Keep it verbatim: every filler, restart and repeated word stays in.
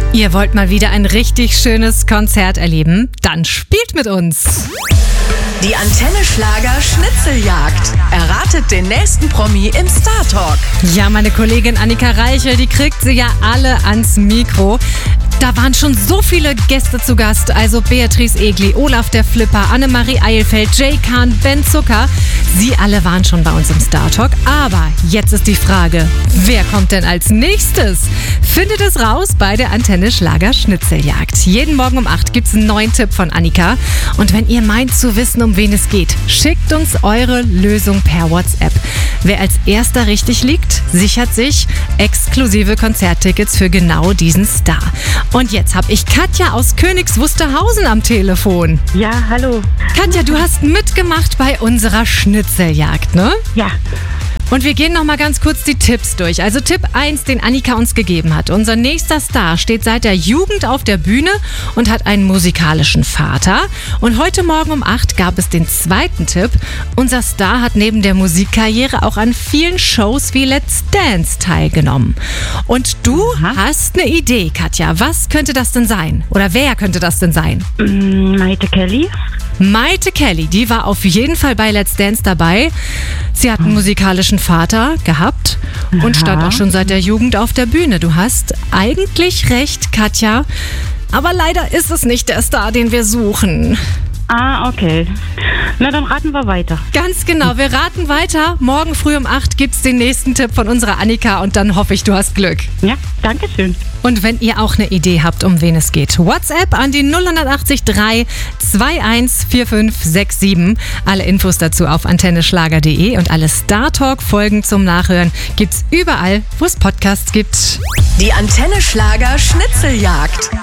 Ihr wollt mal wieder ein richtig schönes Konzert erleben? Dann spielt mit uns! Die Antenne Schlager Schnitzeljagd. Erratet den nächsten Promi im Star Talk. Ja, meine Kollegin Annika Reichel, die kriegt sie ja alle ans Mikro. Da waren schon so viele Gäste zu Gast, also Beatrice Egli, Olaf der Flipper, Annemarie Eilfeld, Jay Kahn, Ben Zucker. Sie alle waren schon bei uns im Star Talk. Aber jetzt ist die Frage, wer kommt denn als nächstes? Findet es raus bei der Antenne Schlager Schnitzeljagd. Jeden Morgen um acht gibt es einen neuen Tipp von Annika. Und wenn ihr meint zu wissen, um wen es geht, schickt uns eure Lösung per WhatsApp. Wer als erster richtig liegt, sichert sich exklusive Konzerttickets für genau diesen Star. Und jetzt habe ich Katja aus Königs Wusterhausen am Telefon. Ja, hallo. Katja, du hast mitgemacht bei unserer Schnitzeljagd, ne? Ja. Und wir gehen noch mal ganz kurz die Tipps durch. Also Tipp eins, den Annika uns gegeben hat. Unser nächster Star steht seit der Jugend auf der Bühne und hat einen musikalischen Vater. Und heute Morgen um acht gab es den zweiten Tipp. Unser Star hat neben der Musikkarriere auch an vielen Shows wie Let's Dance teilgenommen. Und du Aha. hast eine Idee, Katja. Was könnte das denn sein? Oder wer könnte das denn sein? Mm, Maite Kelly. Maite Kelly, die war auf jeden Fall bei Let's Dance dabei. Sie hat einen musikalischen Vater gehabt und Aha. stand auch schon seit der Jugend auf der Bühne. Du hast eigentlich recht, Katja, aber leider ist es nicht der Star, den wir suchen. Ah, okay. Na, dann raten wir weiter. Ganz genau, wir raten weiter. Morgen früh um acht gibt es den nächsten Tipp von unserer Annika und dann hoffe ich, du hast Glück. Ja, danke schön. Und wenn ihr auch eine Idee habt, um wen es geht, WhatsApp an die null acht drei zwei eins vier fünf sechs sieben. Alle Infos dazu auf antenne schlager punkt de und alle Star Talk Folgen zum Nachhören gibt's überall, wo es Podcasts gibt. Die Antenne Schlager Schnitzeljagd.